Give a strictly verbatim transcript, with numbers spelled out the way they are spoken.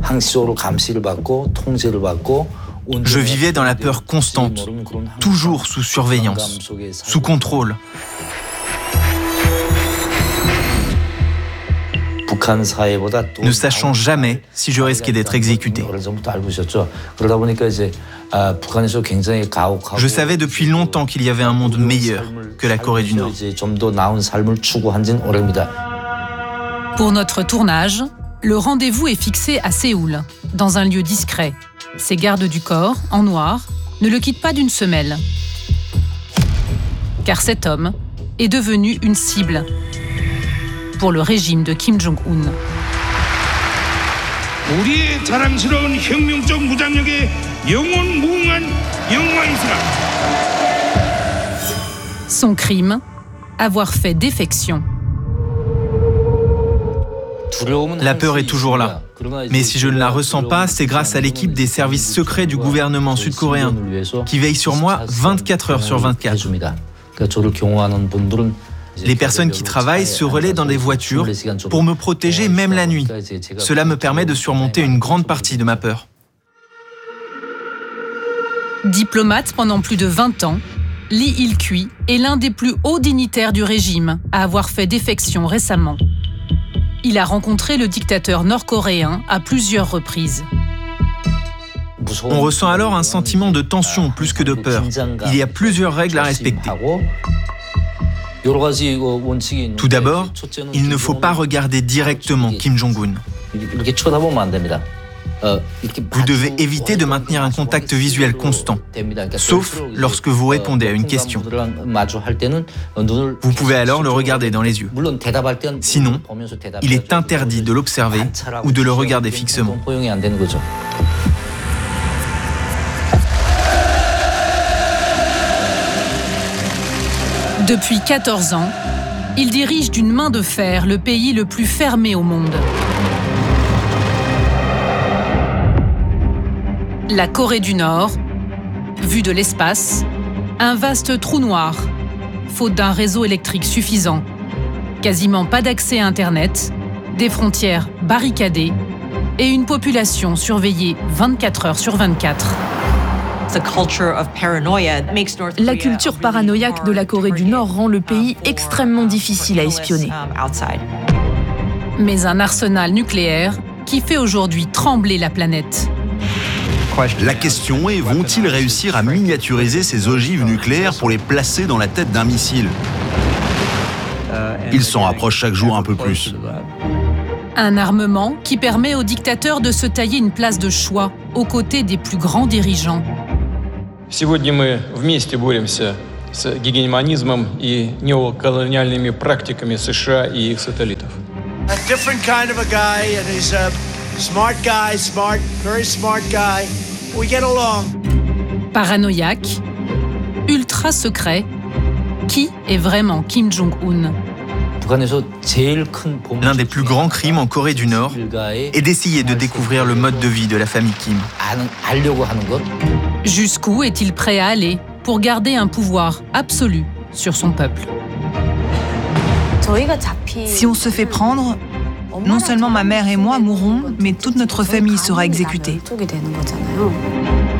Je vivais dans la peur constante, toujours sous surveillance, sous contrôle. Ne sachant jamais si je risquais d'être exécuté. Je savais depuis longtemps qu'il y avait un monde meilleur que la Corée du Nord. Pour notre tournage, le rendez-vous est fixé à Séoul, dans un lieu discret. Ses gardes du corps, en noir, ne le quittent pas d'une semelle. Car cet homme est devenu une cible pour le régime de Kim Jong-un. 우리의 자랑스러운 혁명적 무장력의 영원 무궁한 영광이시라. Son crime, avoir fait défection. La peur est toujours là. Mais si je ne la ressens pas, c'est grâce à l'équipe des services secrets du gouvernement sud-coréen qui veille sur moi vingt-quatre heures sur vingt-quatre. Les personnes qui travaillent se relaient dans des voitures pour me protéger même la nuit. Cela me permet de surmonter une grande partie de ma peur. Diplomate pendant plus de vingt ans, Lee Il-kui est l'un des plus hauts dignitaires du régime à avoir fait défection récemment. Il a rencontré le dictateur nord-coréen à plusieurs reprises. On ressent alors un sentiment de tension plus que de peur. Il y a plusieurs règles à respecter. Tout d'abord, il ne faut pas regarder directement Kim Jong-un. Vous devez éviter de maintenir un contact visuel constant, sauf lorsque vous répondez à une question. Vous pouvez alors le regarder dans les yeux. Sinon, il est interdit de l'observer ou de le regarder fixement. Depuis quatorze ans, il dirige d'une main de fer le pays le plus fermé au monde. La Corée du Nord, vue de l'espace, un vaste trou noir, faute d'un réseau électrique suffisant, quasiment pas d'accès à Internet, des frontières barricadées et une population surveillée vingt-quatre heures sur vingt-quatre. La culture paranoïaque de la Corée du Nord rend le pays extrêmement difficile à espionner. Mais un arsenal nucléaire qui fait aujourd'hui trembler la planète. La question est, vont-ils réussir à miniaturiser ces ogives nucléaires pour les placer dans la tête d'un missile? Ils s'en rapprochent chaque jour un peu plus. Un armement qui permet aux dictateurs de se tailler une place de choix aux côtés des plus grands dirigeants. Сегодня мы вместе боремся с гегемонизмом и неоколониальными практиками США и их сателлитов. A different kind of a guy, and he's a smart guy, smart, very smart guy. We get along. Paranoïaque, ultra secret, qui est vraiment Kim Jong-un? L'un des plus grands crimes en Corée du Nord est d'essayer de découvrir le mode de vie de la famille Kim. Jusqu'où est-il prêt à aller pour garder un pouvoir absolu sur son peuple? Si on se fait prendre, non seulement ma mère et moi mourrons, mais toute notre famille sera exécutée.